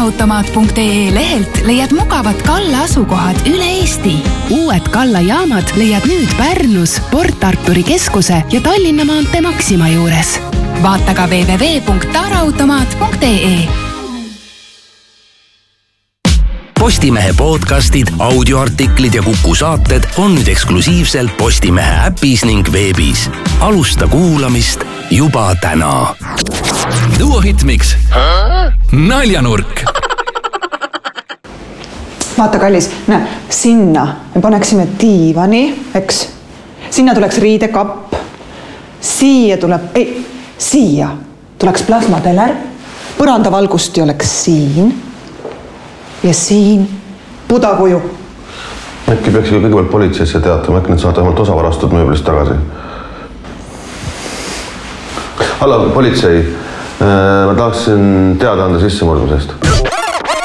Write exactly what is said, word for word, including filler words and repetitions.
taraautomaat punkt ee lehelt leiad mugavad Kalla asukohad üle Eesti. Uued Kalla jaamad leiad nüüd Pärnus, Port Arturi keskuse ja Tallinna maantee Maxima juures. Vaata ka w w w punkt taraautomaat punkt ee. Postimehe podcastid, audioartiklid ja Kuku saated on nüüd eksklusiivselt Postimehe äpis ning veebis. Alusta kuulamist juba täna. Duo Hitmix. Naljanurk. Vaata, kallis, näe, sinna me paneksime diivani, eks? Sinna tuleks riidekapp. Siia tuleb, ei, siia tuleks plasmateler. Põrandavalgusti oleks siin. Ja siin pudakuju. Äkki peaks kõigepealt politseisse teatama, äkki need saavad vähemalt osa varastud mööblist tagasi. Hallo, politsei. Ma tahaksin teada anda sissemurdmisest.